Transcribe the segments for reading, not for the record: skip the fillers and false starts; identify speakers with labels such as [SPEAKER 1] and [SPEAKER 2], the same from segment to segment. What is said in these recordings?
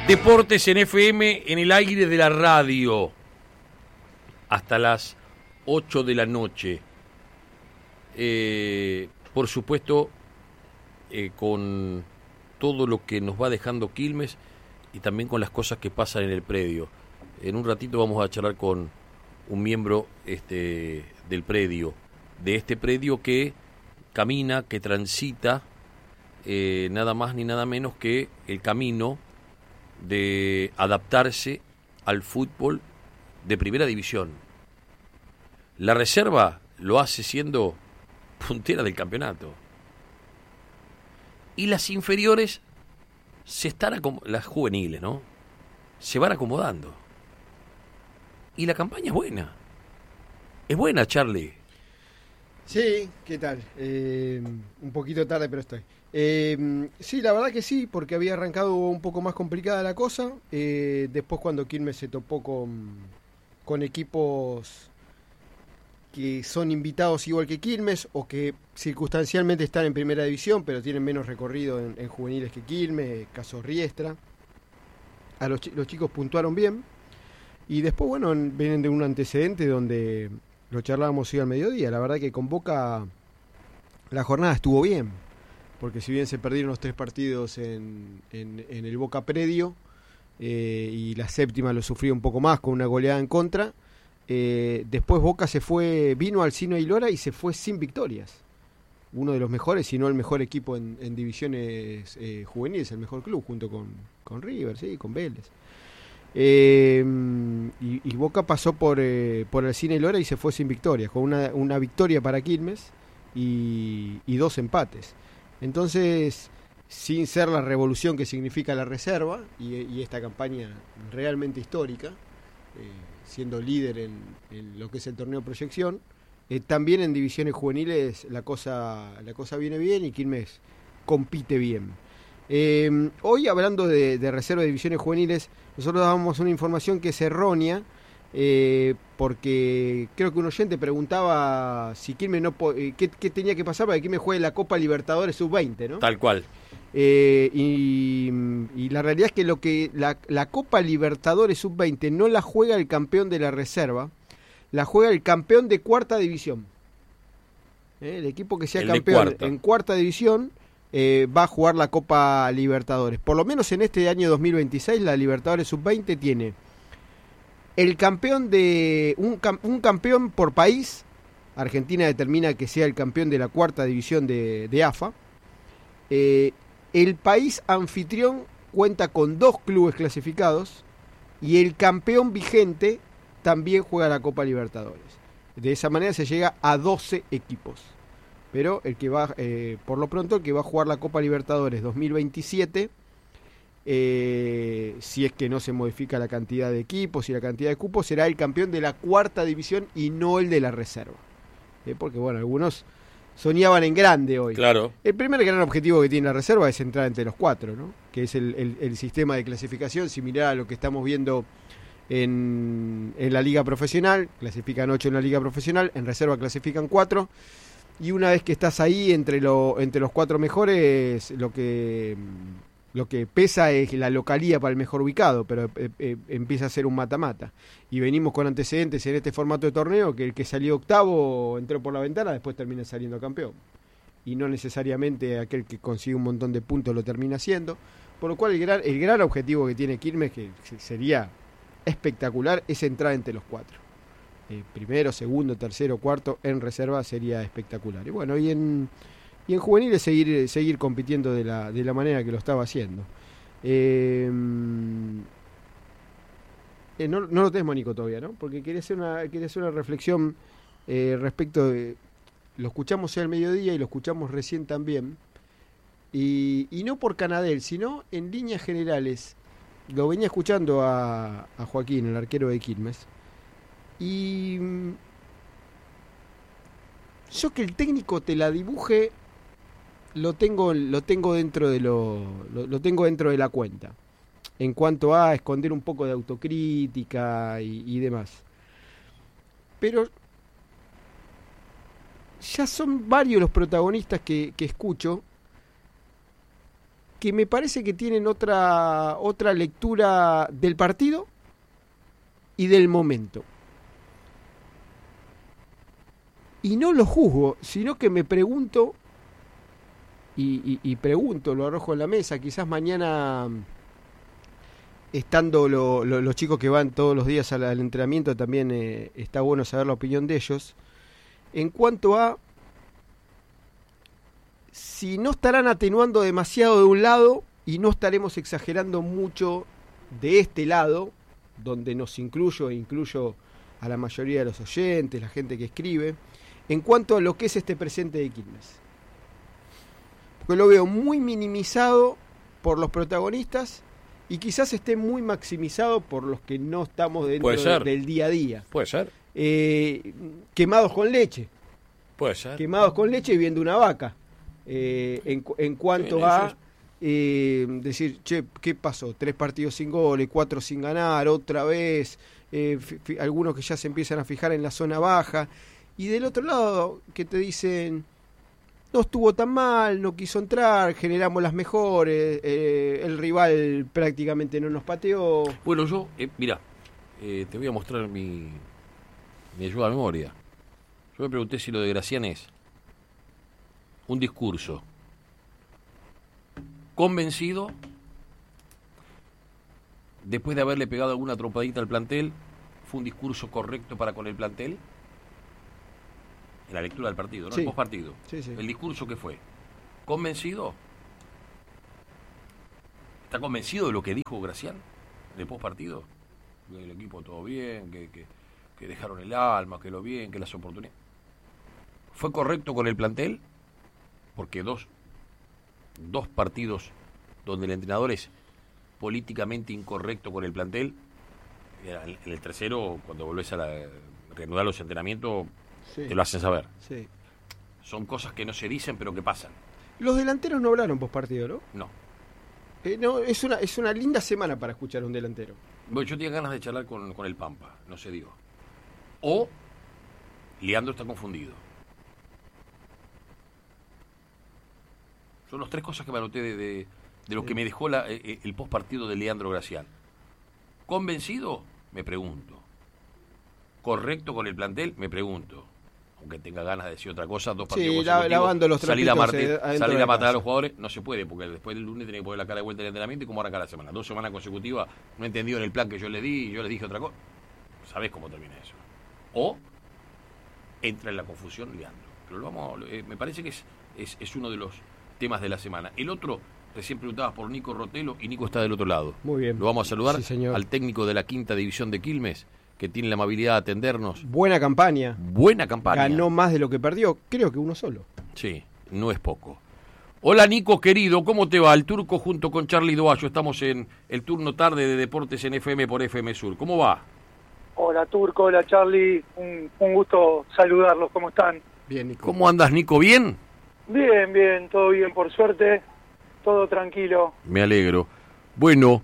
[SPEAKER 1] Deportes en FM, en el aire de la radio, hasta las 8 de la noche. Por supuesto, con todo lo que nos va dejando Quilmes y también con las cosas que pasan en el predio. En un ratito vamos a charlar con un miembro del predio, de este predio que camina, que transita, nada más ni nada menos que el camino de adaptarse al fútbol de primera división. La reserva lo hace siendo puntera del campeonato. Y las inferiores las juveniles, ¿no? Se van acomodando. Y la campaña es buena. Es buena, Charlie.
[SPEAKER 2] Sí, ¿qué tal? Un poquito tarde, pero estoy. Sí, la verdad que sí, porque había arrancado un poco más complicada la cosa. Después cuando Quilmes se topó con equipos que son invitados igual que Quilmes, o que circunstancialmente están en primera división, pero tienen menos recorrido en juveniles que Quilmes, caso Riestra. Los chicos puntuaron bien. Y después, bueno, vienen de un antecedente donde lo charlábamos hoy al mediodía. La verdad que con Boca la jornada estuvo bien, porque si bien se perdieron los 3 partidos en el Boca Predio, y la séptima lo sufrió un poco más con una goleada en contra, después Boca vino al Cino Ailora y se fue sin victorias. Uno de los mejores, si no el mejor equipo en divisiones juveniles, el mejor club, junto con River, sí, con Vélez. Y Boca pasó por el Cine Ailora y se fue sin victorias, con una victoria para Quilmes y 2 empates. Entonces, sin ser la revolución que significa la reserva y esta campaña realmente histórica, siendo líder en lo que es el torneo de proyección, también en divisiones juveniles la cosa viene bien y Quilmes compite bien. Hoy, hablando de reserva de divisiones juveniles, nosotros dábamos una información que es errónea, porque creo que un oyente preguntaba si Quilmes qué tenía que pasar para que Quilmes juegue la Copa Libertadores Sub-20, ¿no?
[SPEAKER 1] Tal cual.
[SPEAKER 2] Y la realidad es que la Copa Libertadores Sub-20 no la juega el campeón de la reserva, la juega el campeón de cuarta división. El equipo que sea campeón en cuarta división va a jugar la Copa Libertadores. Por lo menos en este año 2026 la Libertadores Sub-20 tiene el campeón de un campeón por país. Argentina determina que sea el campeón de la cuarta división de AFA. El país anfitrión cuenta con 2 clubes clasificados y el campeón vigente también juega la Copa Libertadores. De esa manera se llega a 12 equipos. Pero el que va, por lo pronto, el que va a jugar la Copa Libertadores 2027, si es que no se modifica la cantidad de equipos y la cantidad de cupos, será el campeón de la cuarta división y no el de la reserva. Porque, bueno, algunos soñaban en grande hoy.
[SPEAKER 1] Claro.
[SPEAKER 2] El primer gran objetivo que tiene la reserva es entrar entre los 4, ¿no? Que es el sistema de clasificación similar a lo que estamos viendo en la liga profesional. Clasifican 8 en la liga profesional, en reserva clasifican 4. Y una vez que estás ahí entre los 4 mejores, lo que pesa es la localía para el mejor ubicado, pero empieza a ser un mata-mata. Y venimos con antecedentes en este formato de torneo, que el que salió octavo entró por la ventana, después termina saliendo campeón. Y no necesariamente aquel que consigue un montón de puntos lo termina haciendo. Por lo cual el gran objetivo que tiene Quilmes, que sería espectacular, es entrar entre los 4. Primero, segundo, tercero, cuarto en reserva sería espectacular. Y bueno, y en juveniles seguir compitiendo de la manera que lo estaba haciendo. No lo tenés, Mónico, todavía, ¿no? Porque quería hacer una reflexión respecto de... Lo escuchamos hoy al mediodía y lo escuchamos recién también. Y no por Canadell, sino en líneas generales. Lo venía escuchando a Joaquín, el arquero de Quilmes. Y yo que el técnico te la dibuje lo tengo dentro de la cuenta, en cuanto a esconder un poco de autocrítica y demás. Pero ya son varios los protagonistas que escucho que me parece que tienen otra lectura del partido y del momento. Y no lo juzgo, sino que me pregunto, y pregunto, lo arrojo en la mesa, quizás mañana, estando los chicos que van todos los días al entrenamiento, también está bueno saber la opinión de ellos, en cuanto a si no estarán atenuando demasiado de un lado y no estaremos exagerando mucho de este lado, donde nos incluyo a la mayoría de los oyentes, la gente que escribe, en cuanto a lo que es este presente de Quilmes. Porque lo veo muy minimizado por los protagonistas y quizás esté muy maximizado por los que no estamos dentro del día a día.
[SPEAKER 1] Puede ser.
[SPEAKER 2] Quemados con leche.
[SPEAKER 1] Puede ser.
[SPEAKER 2] Quemados con leche y viendo una vaca. En cuanto a decir, che, ¿qué pasó? 3 partidos sin goles, 4 sin ganar, otra vez, algunos que ya se empiezan a fijar en la zona baja. Y del otro lado, que te dicen, no estuvo tan mal, no quiso entrar, generamos las mejores, el rival prácticamente no nos pateó.
[SPEAKER 1] Bueno, yo, mira, te voy a mostrar mi ayuda a memoria. Yo me pregunté si lo de Gracián es un discurso convencido, después de haberle pegado alguna trompadita al plantel, fue un discurso correcto para con el plantel. En la lectura del partido, ¿no? Sí. El postpartido.
[SPEAKER 2] Sí, sí.
[SPEAKER 1] El discurso que fue. ¿Convencido? ¿Está convencido de lo que dijo Gracián en el postpartido? Que el equipo todo bien, que dejaron el alma, que lo bien, que las oportunidades. ¿Fue correcto con el plantel? Porque dos partidos donde el entrenador es políticamente incorrecto con el plantel. En el tercero, cuando volvés a reanudar los entrenamientos, sí, te lo hacen saber.
[SPEAKER 2] Sí.
[SPEAKER 1] Son cosas que no se dicen, pero que pasan.
[SPEAKER 2] Los delanteros no hablaron postpartido, ¿no?
[SPEAKER 1] No.
[SPEAKER 2] No, es una linda semana para escuchar a un delantero.
[SPEAKER 1] Bueno, yo tenía ganas de charlar con el Pampa, no se dio. O Leandro está confundido. Son las 3 cosas que me anoté de lo que me dejó el postpartido de Leandro Gracián. ¿Convencido? Me pregunto. ¿Correcto con el plantel? Me pregunto. Aunque tenga ganas de decir otra cosa, 2 partidos consecutivos,
[SPEAKER 2] lavando los
[SPEAKER 1] salir a matar a los jugadores, no se puede, porque después del lunes tiene que poner la cara de vuelta en el entrenamiento y cómo arrancar la semana. 2 semanas consecutivas, no entendió en el plan que yo les di y yo les dije otra cosa. ¿Sabés cómo termina eso? O entra en la confusión Leandro. Pero me parece que es uno de los temas de la semana. El otro, recién preguntabas por Nico Rotelo, y Nico está del otro lado.
[SPEAKER 2] Muy bien.
[SPEAKER 1] Lo vamos a saludar,
[SPEAKER 2] sí,
[SPEAKER 1] al técnico de la 5ª división de Quilmes, que tiene la amabilidad de atendernos.
[SPEAKER 2] Buena campaña. Ganó más de lo que perdió, creo que uno solo.
[SPEAKER 1] Sí, no es poco. Hola Nico, querido, ¿cómo te va? El Turco junto con Charlie Doayo, estamos en el turno tarde de Deportes en FM por FM Sur. ¿Cómo va?
[SPEAKER 3] Hola Turco, hola Charlie, un gusto saludarlos, ¿cómo están?
[SPEAKER 2] Bien, Nico.
[SPEAKER 1] ¿Cómo andas, Nico? ¿Bien?
[SPEAKER 3] Bien, todo bien, por suerte, todo tranquilo.
[SPEAKER 1] Me alegro. Bueno,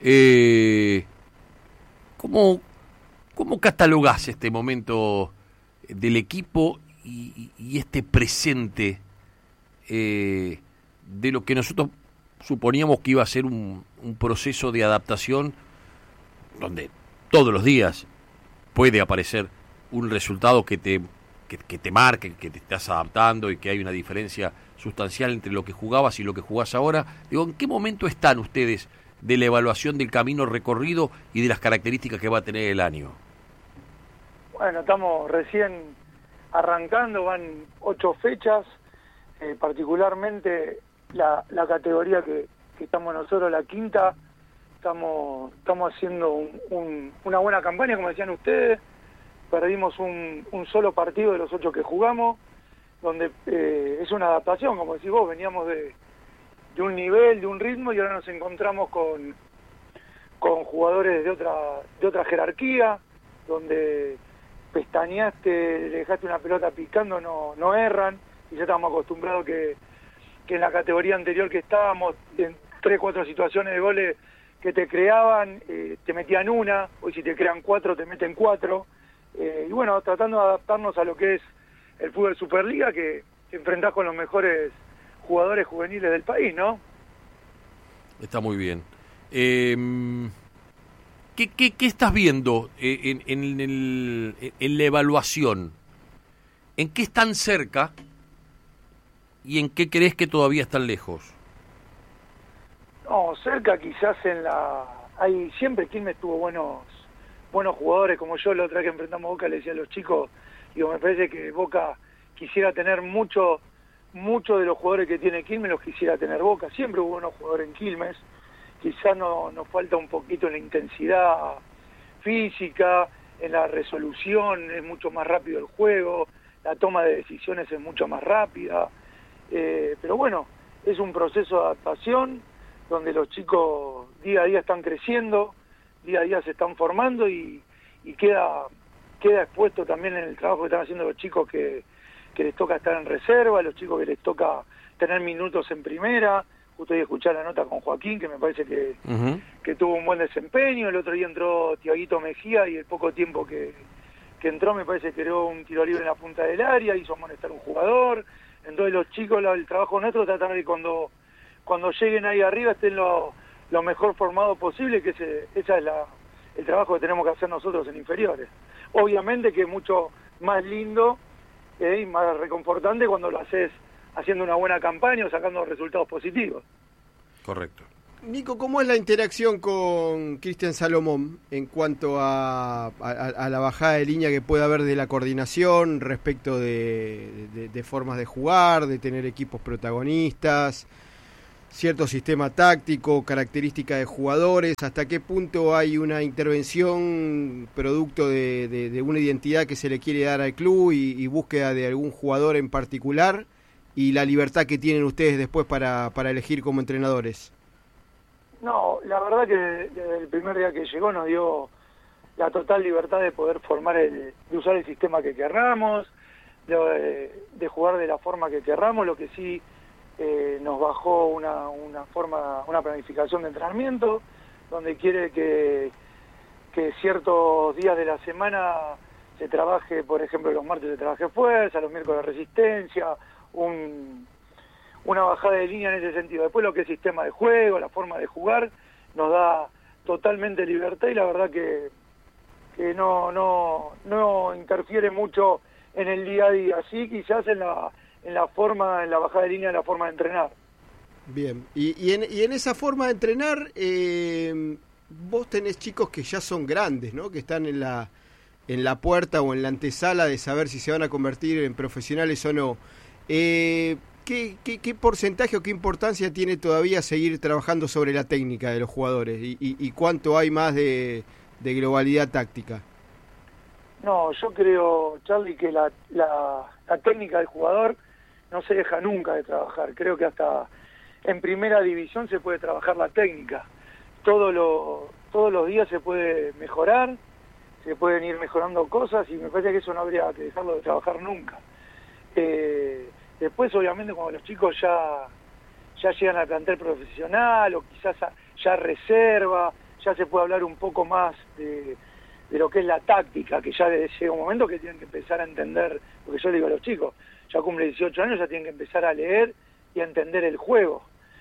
[SPEAKER 1] ¿cómo catalogás este momento del equipo y este presente de lo que nosotros suponíamos que iba a ser un proceso de adaptación donde todos los días puede aparecer un resultado que te marque, que te estás adaptando y que hay una diferencia sustancial entre lo que jugabas y lo que jugás ahora? Digo, ¿en qué momento están ustedes de la evaluación del camino recorrido y de las características que va a tener el año?
[SPEAKER 3] Bueno, estamos recién arrancando, van 8 fechas, particularmente la categoría que estamos nosotros, la 5ª, estamos haciendo una buena campaña, como decían ustedes. Perdimos un solo partido de los 8 que jugamos, donde es una adaptación, como decís vos, veníamos de un nivel, de un ritmo, y ahora nos encontramos con jugadores de otra jerarquía, donde pestañaste, le dejaste una pelota picando, no erran, y ya estamos acostumbrados que en la categoría anterior que estábamos, en 3-4 situaciones de goles que te creaban, te metían una, hoy si te crean 4 te meten 4, y bueno, tratando de adaptarnos a lo que es el fútbol Superliga, que te enfrentás con los mejores jugadores juveniles del país, ¿no?
[SPEAKER 1] Está muy bien. ¿Qué estás viendo en la evaluación? ¿En qué están cerca y en qué crees que todavía están lejos?
[SPEAKER 3] No, cerca quizás siempre Quilmes tuvo buenos jugadores, como yo la otra vez que enfrentamos Boca le decía a los chicos, digo, me parece que Boca quisiera tener mucho de los jugadores que tiene Quilmes los quisiera tener Boca. Siempre hubo buenos jugadores en Quilmes, quizás nos falta un poquito en la intensidad física, en la resolución, es mucho más rápido el juego, la toma de decisiones es mucho más rápida, pero bueno, es un proceso de adaptación donde los chicos día a día están creciendo, día a día se están formando y queda expuesto también en el trabajo que están haciendo los chicos que les toca estar en reserva, los chicos que les toca tener minutos en primera. Justo hoy escuché la nota con Joaquín, que me parece que tuvo un buen desempeño. El otro día entró Tiaguito Mejía y el poco tiempo que entró me parece que creó un tiro libre en la punta del área, hizo amonestar un jugador. Entonces los chicos, el trabajo nuestro es tratar de cuando lleguen ahí arriba estén lo mejor formados posible, que ese es el trabajo que tenemos que hacer nosotros en inferiores. Obviamente que es mucho más lindo y más reconfortante cuando lo haces haciendo una buena campaña o sacando resultados positivos.
[SPEAKER 1] Correcto.
[SPEAKER 2] Nico, ¿cómo es la interacción con Cristian Salomón en cuanto a la bajada de línea que puede haber de la coordinación respecto de formas de jugar, de tener equipos protagonistas, cierto sistema táctico, características de jugadores? ¿Hasta qué punto hay una intervención producto de una identidad que se le quiere dar al club y búsqueda de algún jugador en particular, y la libertad que tienen ustedes después para elegir como entrenadores?
[SPEAKER 3] No, la verdad que desde el primer día que llegó nos dio la total libertad de poder de usar el sistema que querramos, de jugar de la forma que querramos. Lo que sí nos bajó una planificación de entrenamiento, donde quiere que ciertos días de la semana se trabaje, por ejemplo, los martes se trabaje fuerza, los miércoles resistencia, una bajada de línea en ese sentido. Después lo que es sistema de juego, la forma de jugar, nos da totalmente libertad y la verdad que no interfiere mucho en el día a día. Sí, quizás en la bajada de línea, en la forma de entrenar.
[SPEAKER 2] Bien, y en esa forma de entrenar, vos tenés chicos que ya son grandes, ¿no? Que están en la puerta o en la antesala de saber si se van a convertir en profesionales o no. ¿Qué porcentaje o qué importancia tiene todavía seguir trabajando sobre la técnica de los jugadores y cuánto hay más de globalidad táctica?
[SPEAKER 3] No, yo creo, Charlie, que la técnica del jugador no se deja nunca de trabajar. Creo que hasta en primera división se puede trabajar la técnica. Todos los días se puede mejorar, se pueden ir mejorando cosas y me parece que eso no habría que dejarlo de trabajar nunca. Después, obviamente, cuando los chicos ya llegan al plantel profesional o quizás ya reserva, ya se puede hablar un poco más de lo que es la táctica, que ya llega un momento que tienen que empezar a entender, porque yo le digo a los chicos, ya cumple 18 años, ya tienen que empezar a leer y a entender el juego.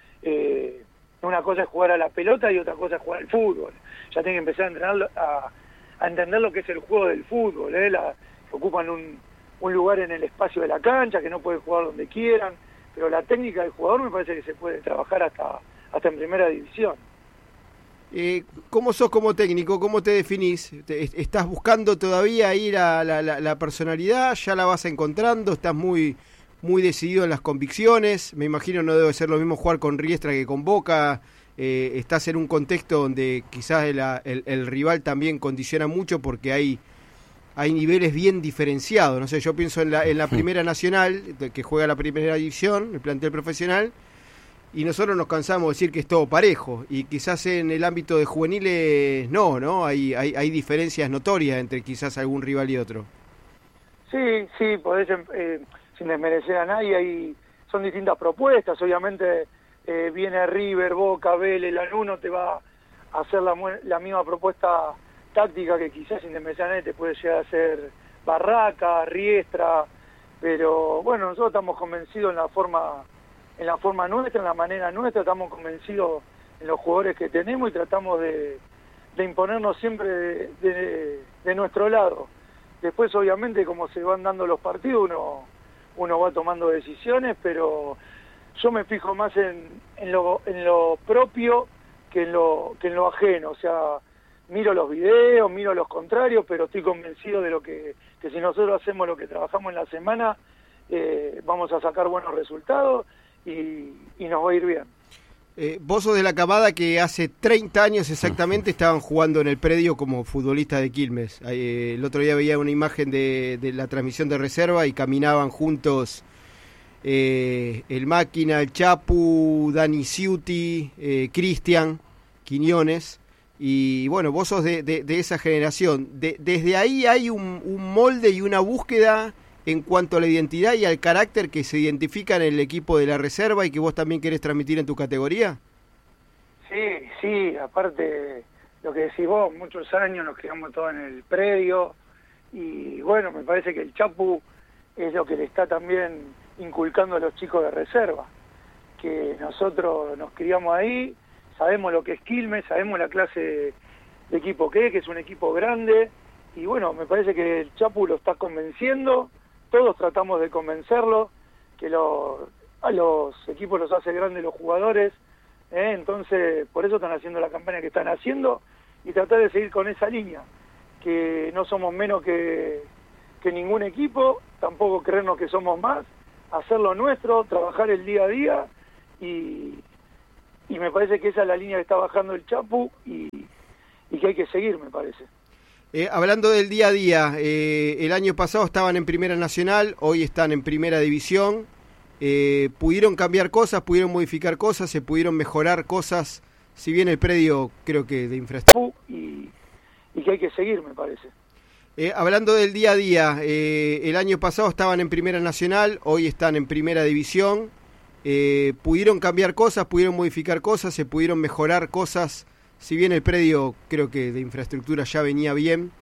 [SPEAKER 3] Una cosa es jugar a la pelota y otra cosa es jugar al fútbol. Ya tienen que empezar a entrenar, a entender lo que es el juego del fútbol, que ocupan un lugar en el espacio de la cancha, que no pueden jugar donde quieran, pero la técnica del jugador me parece que se puede trabajar hasta en primera división.
[SPEAKER 2] ¿Cómo sos como técnico? ¿Cómo te definís? ¿Estás buscando todavía ir a la personalidad? ¿Ya la vas encontrando? ¿Estás muy decidido en las convicciones? Me imagino no debe ser lo mismo jugar con Riestra que con Boca. Estás en un contexto donde quizás el rival también condiciona mucho porque hay niveles bien diferenciados. No sé, yo pienso en la Primera Nacional, que juega la Primera División, el plantel profesional, y nosotros nos cansamos de decir que es todo parejo, y quizás en el ámbito de juveniles no, hay diferencias notorias entre quizás algún rival y otro.
[SPEAKER 3] Sí, podés, sin desmerecer a nadie, son distintas propuestas. Obviamente viene River, Boca, Vélez, Lanús, no te va a hacer la misma propuesta táctica que quizás sin desmerecer a nadie te puede llegar a hacer Barraca, Riestra, pero bueno, nosotros estamos convencidos en la forma nuestra, en la manera nuestra, estamos convencidos los jugadores que tenemos y tratamos de imponernos siempre de nuestro lado. Después, obviamente, como se van dando los partidos, uno va tomando decisiones, pero yo me fijo más en lo propio que en lo ajeno. O sea, miro los videos, miro los contrarios, pero estoy convencido de que si nosotros hacemos lo que trabajamos en la semana, vamos a sacar buenos resultados y nos va a ir bien.
[SPEAKER 2] Vos sos de la camada que hace 30 años exactamente estaban jugando en el predio como futbolistas de Quilmes. El otro día veía una imagen de la transmisión de reserva y caminaban juntos el Máquina, el Chapu, Dani Ciuti, Cristian Quiñones. Y bueno, vos sos de esa generación. Desde ahí hay un molde y una búsqueda en cuanto a la identidad y al carácter que se identifica en el equipo de la reserva y que vos también querés transmitir en tu categoría.
[SPEAKER 3] Sí, aparte lo que decís vos, muchos años nos quedamos todos en el predio y bueno, me parece que el Chapu es lo que le está también inculcando a los chicos de reserva, que nosotros nos criamos ahí, sabemos lo que es Quilmes, sabemos la clase de equipo que es un equipo grande y bueno, me parece que el Chapu lo está convenciendo. Todos tratamos de convencerlo, que a los equipos los hace grandes los jugadores, entonces por eso están haciendo la campaña que están haciendo y tratar de seguir con esa línea, que no somos menos que ningún equipo, tampoco creernos que somos más, hacer lo nuestro, trabajar el día a día y me parece que esa es la línea que está bajando el Chapu y que hay que seguir, me parece.
[SPEAKER 2] Hablando del día a día, el año pasado estaban en Primera Nacional, hoy están en Primera División. ¿Pudieron cambiar cosas, pudieron modificar cosas, se pudieron mejorar cosas? Si bien el predio creo que de infraestructura...
[SPEAKER 3] Y que hay que seguir, me parece.
[SPEAKER 2] Hablando del día a día, el año pasado estaban en Primera Nacional, hoy están en Primera División. ¿Pudieron cambiar cosas, pudieron modificar cosas, se pudieron mejorar cosas? Si bien el predio creo que de infraestructura ya venía bien,